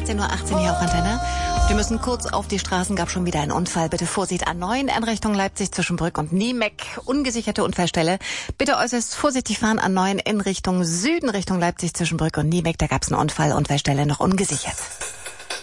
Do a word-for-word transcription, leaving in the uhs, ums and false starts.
achtzehn Uhr achtzehn hier auf Antenne. Wir müssen kurz auf die Straßen, gab schon wieder einen Unfall. Bitte Vorsicht, A neun in Richtung Leipzig zwischen Brück und Niemeck. Ungesicherte Unfallstelle. Bitte äußerst vorsichtig fahren, A neun in Richtung Süden, Richtung Leipzig zwischen Brück und Niemeck. Da gab es einen Unfall, Unfallstelle noch ungesichert.